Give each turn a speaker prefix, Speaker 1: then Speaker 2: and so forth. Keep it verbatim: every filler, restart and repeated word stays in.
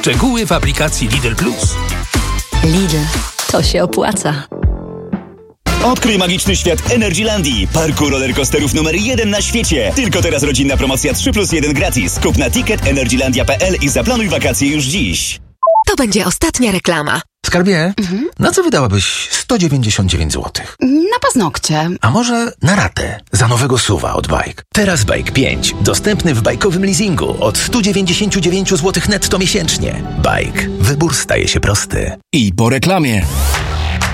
Speaker 1: Szczegóły w aplikacji Lidl Plus.
Speaker 2: Lidl, to się opłaca.
Speaker 3: Odkryj magiczny świat Energylandii, parku rollercoasterów numer jeden na świecie. Tylko teraz rodzinna promocja trzy plus jeden gratis. Kup na ticket energylandia kropka p l i zaplanuj wakacje już dziś.
Speaker 4: To będzie ostatnia reklama.
Speaker 5: Skarbie, mhm. na co wydałabyś sto dziewięćdziesiąt dziewięć złotych?
Speaker 6: Na paznokcie.
Speaker 5: A może na ratę za nowego suwa od Bike?
Speaker 7: Teraz Bike pięć. Dostępny w bajkowym leasingu od sto dziewięćdziesiąt dziewięć złotych netto miesięcznie. Bike. Wybór staje się prosty.
Speaker 8: I po reklamie.